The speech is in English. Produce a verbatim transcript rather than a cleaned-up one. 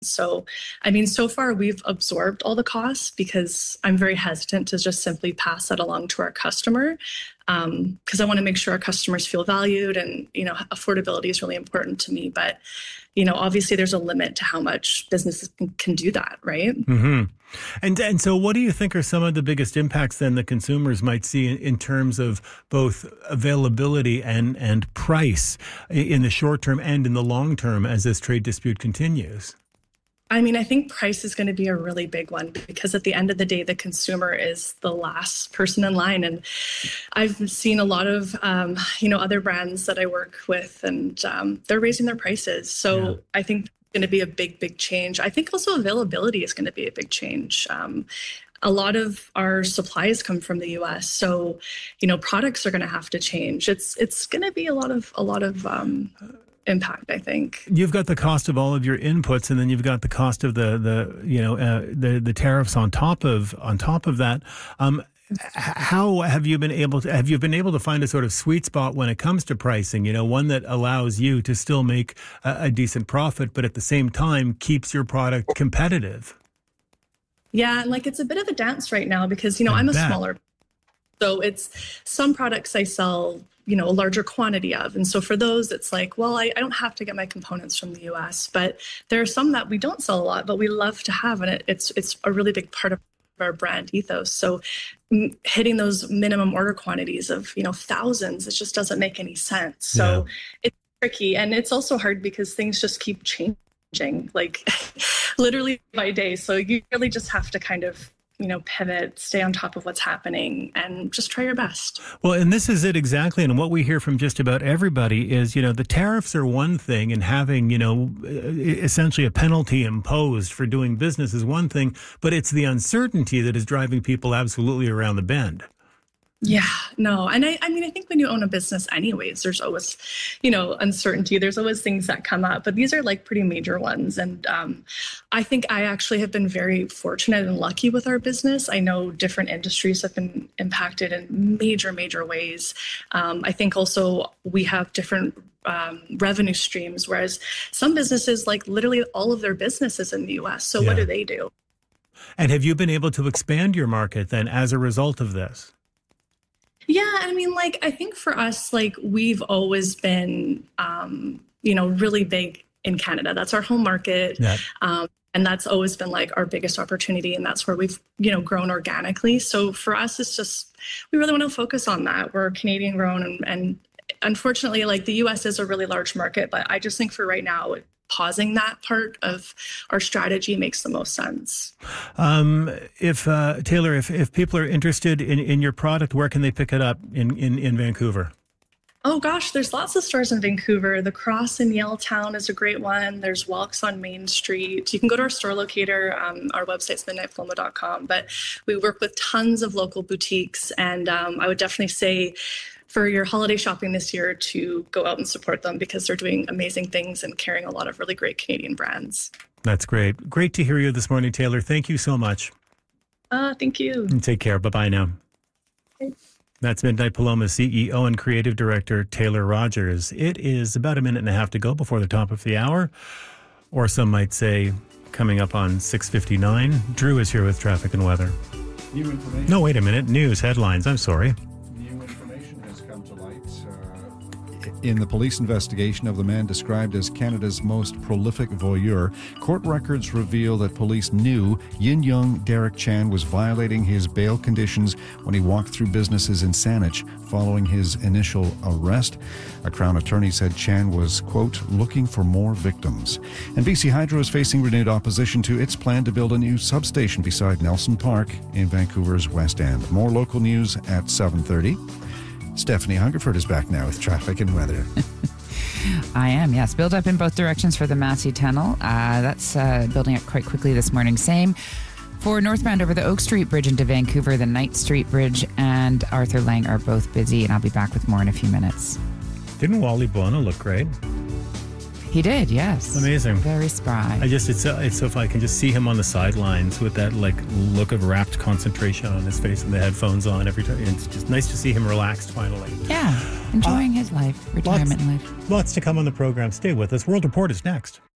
So, I mean, so far we've absorbed all the costs because I'm very hesitant to just simply pass that along to our customer, because um, I want to make sure our customers feel valued, and, you know, affordability is really important to me. But, you know, obviously there's a limit to how much businesses can, can do that, right? Mm-hmm. And and so what do you think are some of the biggest impacts then that consumers might see in, in terms of both availability and, and price in the short term and in the long term as this trade dispute continues? I mean, I think price is going to be a really big one, because at the end of the day, the consumer is the last person in line. And I've seen a lot of, um, you know, other brands that I work with, and um, they're raising their prices. So yeah. I think it's going to be a big, big change. I think also availability is going to be a big change. Um, a lot of our supplies come from the U S, so, you know, products are going to have to change. It's it's going to be a lot of a lot of. Um, impact, I think. You've got the cost of all of your inputs, and then you've got the cost of the the you know uh, the the tariffs on top of on top of that. Um, how have you been able to have you been able to find a sort of sweet spot when it comes to pricing? You know, one that allows you to still make a, a decent profit, but at the same time keeps your product competitive. Yeah, like it's a bit of a dance right now, because, you know, I I'm a bet. smaller. So it's some products I sell, you know, a larger quantity of. And so for those, it's like, well, I, I don't have to get my components from the U S, but there are some that we don't sell a lot, but we love to have. And it, it's it's a really big part of our brand ethos. So m- hitting those minimum order quantities of, you know, thousands, it just doesn't make any sense. So yeah. It's tricky. And it's also hard because things just keep changing, like literally by day. So you really just have to kind of, you know, pivot, stay on top of what's happening, and just try your best. Well, and this is it exactly. And what we hear from just about everybody is, you know, the tariffs are one thing, and having, you know, essentially a penalty imposed for doing business is one thing, but it's the uncertainty that is driving people absolutely around the bend. Yeah, no. And I, I mean, I think when you own a business anyways, there's always, you know, uncertainty. There's always things that come up, but these are like pretty major ones. And um, I think I actually have been very fortunate and lucky with our business. I know different industries have been impacted in major, major ways. Um, I think also we have different um, revenue streams, whereas some businesses, like literally all of their businesses in the U S. So yeah. What do they do? And have you been able to expand your market then as a result of this? Yeah, I mean, like, I think for us, like, we've always been, um, you know, really big in Canada. That's our home market. Yeah. Um, and that's always been like our biggest opportunity. And that's where we've, you know, grown organically. So for us, it's just, we really want to focus on that. We're Canadian grown. And, and unfortunately, like, the U S is a really large market. But I just think for right now, pausing that part of our strategy makes the most sense. Um, if uh, Taylor, if, if people are interested in, in your product, where can they pick it up in, in, in Vancouver? Oh gosh, there's lots of stores in Vancouver. The Cross in Yaletown is a great one. There's Walks on Main Street. You can go to our store locator. Um, our website's midnight paloma dot com. But we work with tons of local boutiques, and um, I would definitely say for your holiday shopping this year to go out and support them, because they're doing amazing things and carrying a lot of really great Canadian brands. That's great. Great to hear you this morning, Taylor. Thank you so much. Uh, thank you. And take care. Bye-bye now. Okay. That's Midnight Paloma C E O and Creative Director Taylor Rogers. It is about a minute and a half to go before the top of the hour, or some might say coming up on six fifty-nine. Drew is here with traffic and weather. New information. No, wait a minute. News headlines. I'm sorry. In the police investigation of the man described as Canada's most prolific voyeur, court records reveal that police knew Yin Young Derek Chan was violating his bail conditions when he walked through businesses in Saanich following his initial arrest. A Crown attorney said Chan was, quote, looking for more victims. And B C Hydro is facing renewed opposition to its plan to build a new substation beside Nelson Park in Vancouver's West End. More local news at seven thirty. Stephanie Hungerford is back now with traffic and weather. I am, yes. Build up in both directions for the Massey Tunnel. Uh, that's uh, building up quite quickly this morning. Same for northbound over the Oak Street Bridge into Vancouver. The Knight Street Bridge and Arthur Lang are both busy, and I'll be back with more in a few minutes. Didn't Wally Buono look great? He did, yes. Amazing. Very spry. I just, it's so, it's so fun. I can just see him on the sidelines with that like look of rapt concentration on his face and the headphones on every time. It's just nice to see him relaxed finally. Yeah, enjoying uh, his life, retirement lots, life. Lots to come on the program. Stay with us. World Report is next.